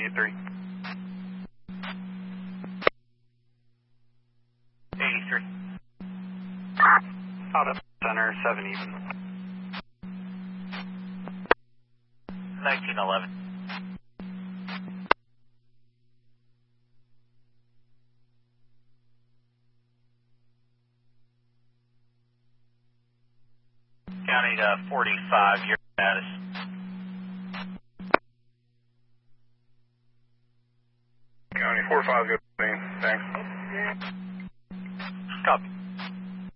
83. 83. Out of center, 7 even. 1911. County to 45, your status. County 45, good. Thanks.